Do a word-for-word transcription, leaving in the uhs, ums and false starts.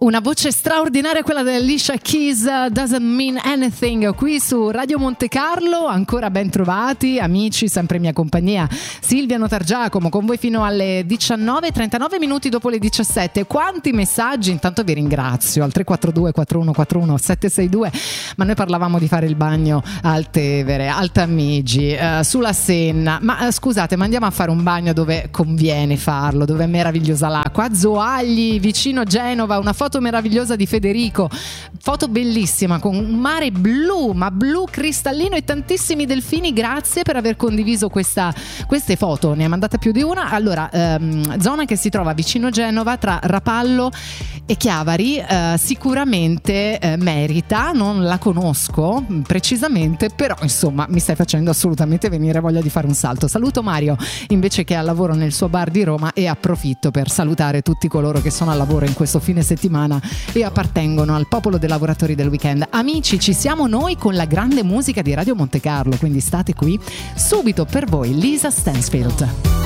Una voce straordinaria, quella di Alicia Keys, Doesn't Mean Anything, qui su Radio Monte Carlo. Ancora ben trovati amici, sempre in mia compagnia Silvia Notargiacomo, con voi fino alle diciannove, trentanove minuti dopo le diciassette. Quanti messaggi, intanto vi ringrazio al tre quattro due quattro uno quattro uno sette sei due. Ma noi parlavamo di fare il bagno al Tevere, al Tamigi, eh, sulla Senna. Ma eh, scusate, ma andiamo a fare un bagno dove conviene farlo, dove è meravigliosa l'acqua, a Zoagli, vicino Genova. Una foto meravigliosa di Federico, foto bellissima con un mare blu, ma blu cristallino e tantissimi delfini. Grazie per aver condiviso questa, queste foto, ne ha mandata più di una. Allora, ehm, zona che si trova vicino Genova, tra Rapallo e Chiavari, eh, sicuramente eh, merita, non la conosco precisamente, però insomma mi stai facendo assolutamente venire voglia di fare un salto. Saluto Mario invece, che è al lavoro nel suo bar di Roma, e approfitto per salutare tutti coloro che sono al lavoro in questo fine settimana e appartengono al popolo dei lavoratori del weekend. Amici, ci siamo noi con la grande musica di Radio Monte Carlo, quindi state qui. Subito per voi Lisa Stansfield.